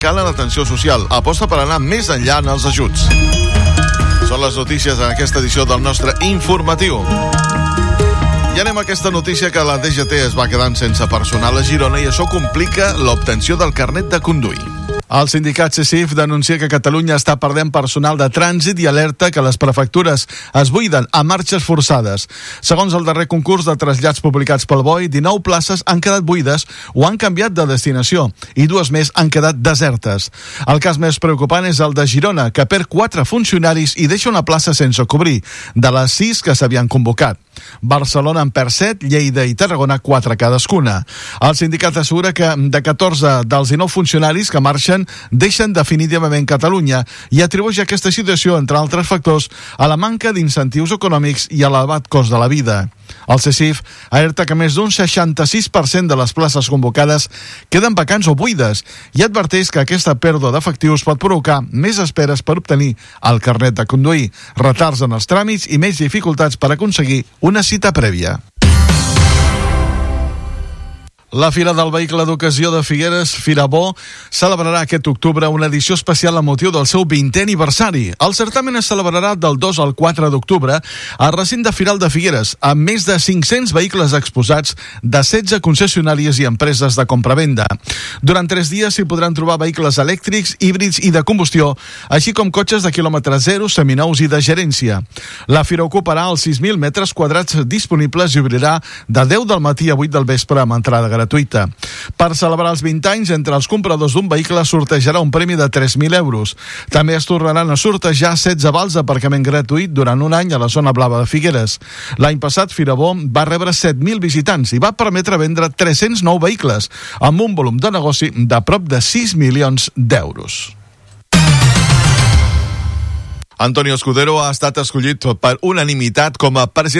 Calen atenció social, aposta per anar més enllà en els ajuts. Són les notícies en aquesta edició del nostre informatiu. I anem a aquesta notícia que la DGT es va quedant sense personal a Girona i això complica l'obtenció del carnet de conduir. El sindicat CECIF denuncia que Catalunya està perdent personal de trànsit i alerta que les prefectures es buiden a marxes forçades. Segons el darrer concurs de trasllats publicats pel BOI, 19 places han quedat buides o han canviat de destinació i 2 més han quedat desertes. El cas més preocupant és el de Girona, que perd 4 funcionaris i deixa una plaça sense cobrir, de les 6 que s'havien convocat. Barcelona en perd 7, Lleida i Tarragona 4 cadascuna. El sindicat assegura que de 14 dels 19 funcionaris que marxen deixen definitivament Catalunya i atribueix aquesta situació, entre altres factors, a la manca d'incentius econòmics i a l'elevat cost de la vida. El CECIF alerta que més d'un 66% de les places convocades queden vacants o buides i adverteix que aquesta pèrdua d'efectius pot provocar més esperes per obtenir el carnet de conduir, retards en els tràmits i més dificultats per aconseguir una cita prèvia. La Fira del Vehicle d'Ocasió de Figueres, Firabó, celebrarà aquest octubre una edició especial amb motiu del seu 20è aniversari. El certamen es celebrarà del 2 al 4 d'octubre al recinte Firal de Figueres, amb més de 500 vehicles exposats de 16 concessionàries i empreses de compravenda. Durant 3 dies s'hi podran trobar vehicles elèctrics, híbrids i de combustió, així com cotxes de quilòmetre zero, seminous i de gerència. La Fira ocuparà els 6.000 metres quadrats disponibles i obrirà de 10 del matí a 8 del vespre amb entrada gratuïta. Per celebrar els 20 anys, entre els compradors d'un vehicle sortejarà un premi de 3.000 euros. També es tornaran a sortejar 16 vals d'aparcament gratuït durant un any a la zona blava de Figueres. L'any passat, Firabó va rebre 7.000 visitants i va permetre vendre 309 vehicles, amb un volum de negoci de prop de 6 milions d'euros. Antonio Escudero ha estat escollit per unanimitat com a president